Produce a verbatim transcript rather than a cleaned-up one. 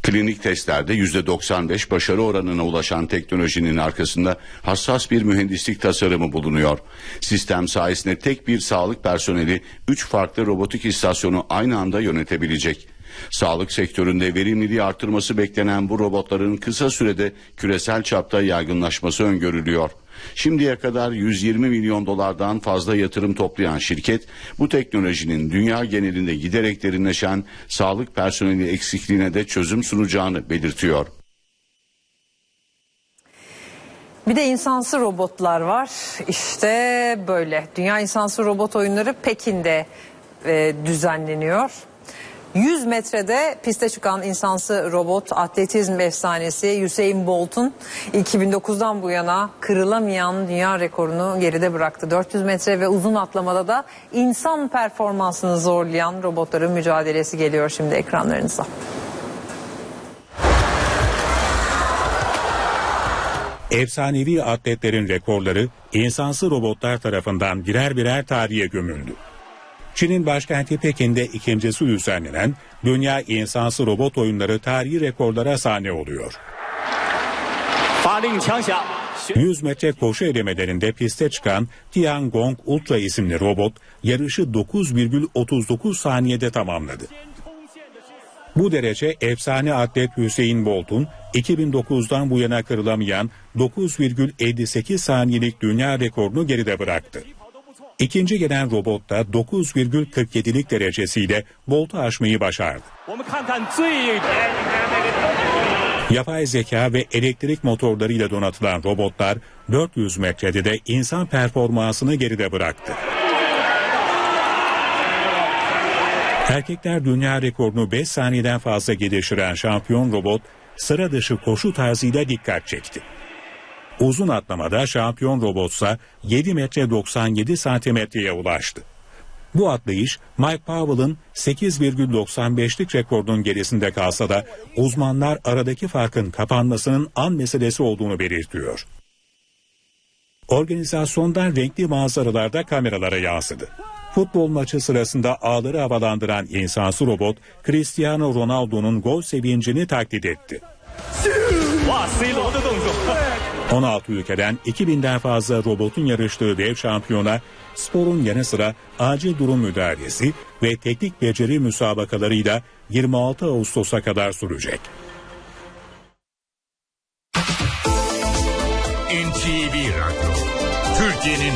Klinik testlerde yüzde doksan beş başarı oranına ulaşan teknolojinin arkasında hassas bir mühendislik tasarımı bulunuyor. Sistem sayesinde tek bir sağlık personeli üç farklı robotik istasyonu aynı anda yönetebilecek. Sağlık sektöründe verimliliği artırması beklenen bu robotların kısa sürede küresel çapta yaygınlaşması öngörülüyor. Şimdiye kadar yüz yirmi milyon dolardan fazla yatırım toplayan şirket, bu teknolojinin dünya genelinde giderek derinleşen sağlık personeli eksikliğine de çözüm sunacağını belirtiyor. Bir de insansız robotlar var. İşte böyle. Dünya insansız robot oyunları Pekin'de e, düzenleniyor. yüz metrede piste çıkan insansız robot atletizm efsanesi Usain Bolt'un iki bin dokuzdan bu yana kırılamayan dünya rekorunu geride bıraktı. dört yüz metre ve uzun atlamada da insan performansını zorlayan robotların mücadelesi geliyor şimdi ekranlarınıza. Efsanevi atletlerin rekorları insansız robotlar tarafından birer birer tarihe gömüldü. Çin'in başkenti Pekin'de ikincisi düzenlenen Dünya İnsansız Robot Oyunları tarihi rekorlara sahne oluyor. yüz metre koşu elemelerinde piste çıkan Tiangong Ultra isimli robot yarışı dokuz virgül otuz dokuz saniyede tamamladı. Bu derece efsane atlet Usain Bolt'un iki bin dokuzdan bu yana kırılamayan dokuz virgül elli sekiz saniyelik dünya rekorunu geride bıraktı. İkinci gelen robot da dokuz virgül kırk yedilik derecesiyle Bolt'u aşmayı başardı. Yapay zeka ve elektrik motorlarıyla donatılan robotlar dört yüz metrede de insan performansını geride bıraktı. Erkekler dünya rekorunu beş saniyeden fazla geliştiren şampiyon robot sıra dışı koşu tarzıyla dikkat çekti. Uzun atlamada şampiyon robotsa yedi metre doksan yedi santimetreye ulaştı. Bu atlayış Mike Powell'ın sekiz virgül doksan beşlik rekorunun gerisinde kalsa da uzmanlar aradaki farkın kapanmasının an meselesi olduğunu belirtiyor. Organizasyondan renkli manzaralarda kameralara yansıdı. Futbol maçı sırasında ağları havalandıran insansız robot Cristiano Ronaldo'nun gol sevincini taklit etti. on altı ülkeden iki binden fazla robotun yarıştığı dev şampiyona sporun yanı sıra acil durum müdahalesi ve teknik beceri müsabakalarıyla yirmi altı Ağustos'a kadar sürecek. N T V Radyo, Türkiye'nin